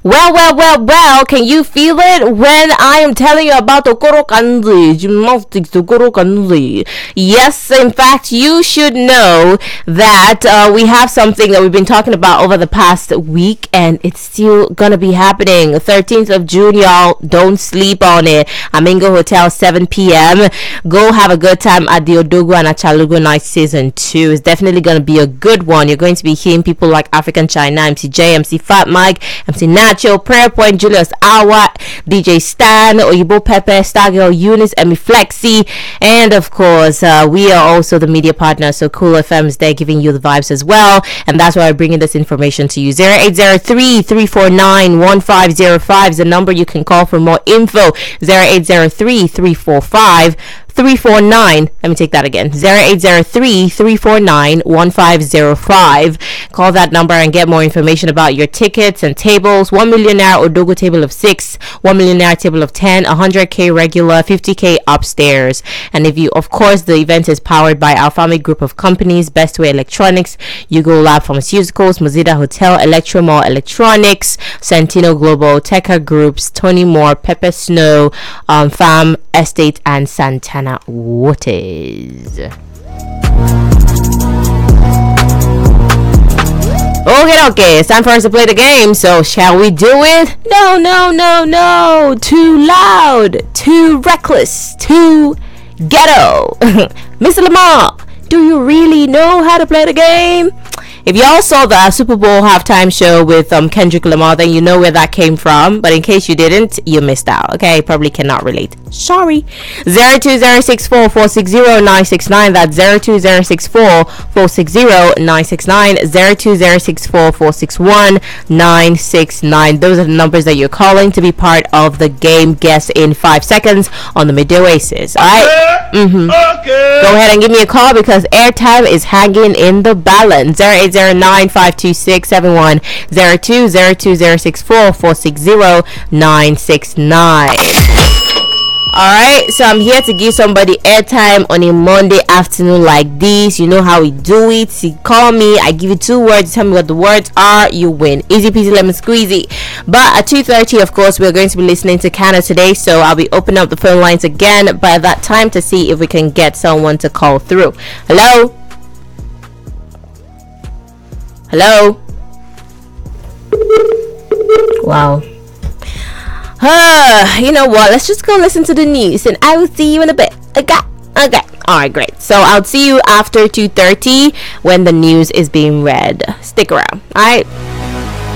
Well, can you feel it when I am telling you about Tokoro Kanzi? Gymnastics Tokoro Kanzi. Yes, in fact, you should know that we have something that we've been talking about over the past week, and it's still gonna be happening. 13th of June, y'all. Don't sleep on it. Amingo Hotel, 7 p.m. Go have a good time at the Odogu and Achalugo Night Season 2. It's definitely gonna be a good one. You're going to be hearing people like African China, MC J, MC Fat Mike, MC Nacho, Prayer Point, Julius Awa, DJ Stan, Oyibo Pepe, Stargirl Eunice, Emi Flexi, and of course, we are also the media partner, so Cool FM is there giving you the vibes as well, and that's why I'm bringing this information to you. 0803-349-1505 is the number you can call for more info. 0803-345-349. Let me take that again. 0803-349-1505. Call that number and get more information about your tickets and tables. 1 millionaire Odogo table of 6, 1 millionaire table of 10, 100k regular, 50k upstairs. And if you, of course, the event is powered by our family group of companies: Best Way Electronics, Yugo Lab Pharmaceuticals, Mazida Hotel, Electromall Electronics, Santino Global, Tekka Groups, Tony Moore, Pepper Snow, Farm Estate, and Santana Waters. Okay, it's time for us to play the game, so shall we do it? No, too loud, too reckless, too ghetto. Mr. Lamar, do you really know how to play the game? If y'all saw the Super Bowl halftime show with Kendrick Lamar, then you know where that came from. But in case you didn't, you missed out. Okay, probably cannot relate. Sorry. 02064460-969. That's 02064460-969. 02064461-969. Those are the numbers that you're calling to be part of the game. Guess in 5 seconds on the Midday Oasis. All right. Okay. Go ahead and give me a call because airtime is hanging in the balance. 0809-526-7102, 02064460-969. Alright, so I'm here to give somebody airtime on a Monday afternoon like this. You know how we do it. So call me, I give you 2 words, tell me what the words are, you win. Easy peasy lemon squeezy. But at 2:30, of course, we're going to be listening to Canada Today, so I'll be opening up the phone lines again by that time to see if we can get someone to call through. Hello? Hello? Wow. You know what? Let's just go listen to the news and I will see you in a bit. Okay. Alright, great. So I'll see you after 2:30 when the news is being read. Stick around. Alright.